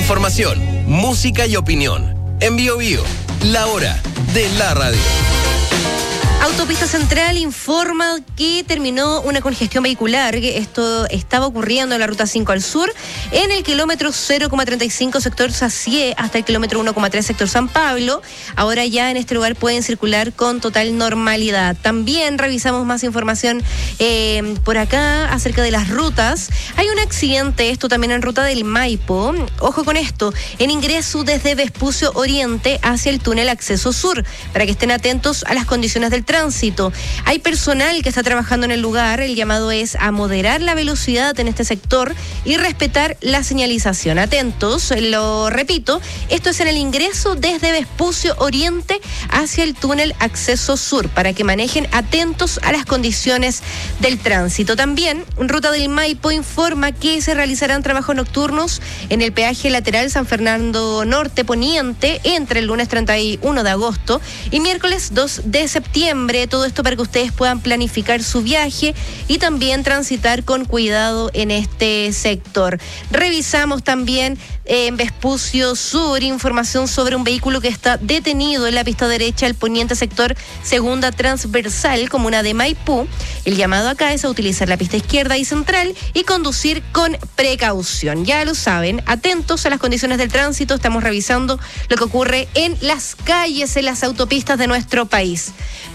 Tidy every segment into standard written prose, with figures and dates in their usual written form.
Información, música y opinión. En Bio Bio, la hora de la radio. Autopista Central informa que terminó una congestión vehicular. Esto estaba ocurriendo en la ruta 5 al sur, en el kilómetro 0,35 sector Sacié hasta el kilómetro 1,3 sector San Pablo. Ahora ya en este lugar pueden circular con total normalidad. También revisamos más información por acá acerca de las rutas. Hay un accidente, esto también en ruta del Maipo. Ojo con esto, en ingreso desde Vespucio Oriente hacia el túnel Acceso Sur, para que estén atentos a las condiciones del tránsito. Hay personal que está trabajando en el lugar. El llamado es a moderar la velocidad en este sector y respetar la señalización. Atentos, lo repito, esto es en el ingreso desde Vespucio Oriente hacia el túnel Acceso Sur, para que manejen atentos a las condiciones del tránsito. También, Ruta del Maipo informa que se realizarán trabajos nocturnos en el peaje lateral San Fernando Norte Poniente entre el lunes 31 de agosto y miércoles 2 de septiembre. Todo esto para que ustedes puedan planificar su viaje y también transitar con cuidado en este sector. Revisamos también en Vespucio Sur información sobre un vehículo que está detenido en la pista derecha del poniente sector segunda transversal, comuna de Maipú. El llamado acá es a utilizar la pista izquierda y central y conducir con precaución. Ya lo saben, atentos a las condiciones del tránsito. Estamos revisando lo que ocurre en las calles, en las autopistas de nuestro país.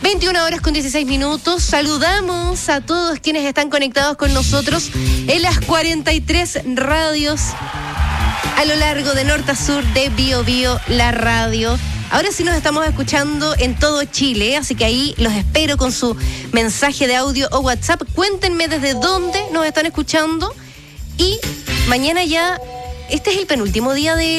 21:16. Saludamos a todos quienes están conectados con nosotros en las 43 radios a lo largo de norte a sur de Bio Bio, la radio. Ahora sí nos estamos escuchando en todo Chile, así que ahí los espero con su mensaje de audio o WhatsApp. Cuéntenme desde dónde nos están escuchando y mañana ya, este es el penúltimo día de